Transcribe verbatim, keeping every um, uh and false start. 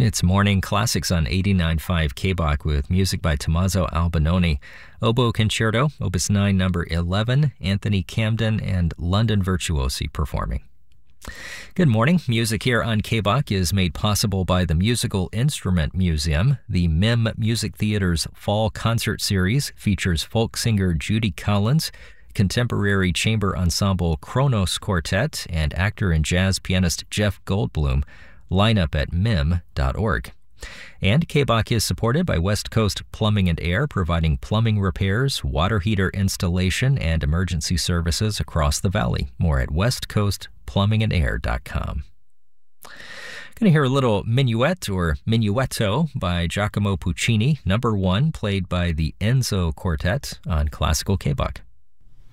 It's Morning Classics on eighty-nine point five K B O C with music by Tommaso Albinoni. Oboe Concerto, Opus nine, number eleven, Anthony Camden and London Virtuosi performing. Good morning. Music here on K B O C is made possible by the Musical Instrument Museum. The M I M Music Theater's Fall Concert Series features folk singer Judy Collins, contemporary chamber ensemble Kronos Quartet, and actor and jazz pianist Jeff Goldblum. Line up at M I M dot org. And K B O C is supported by West Coast Plumbing and Air, providing plumbing repairs, water heater installation, and emergency services across the valley. More at west coast plumbing and air dot com. Going to hear a little minuet or minuetto by Giacomo Puccini, number one, played by the Enzo Quartet on Classical K B O C.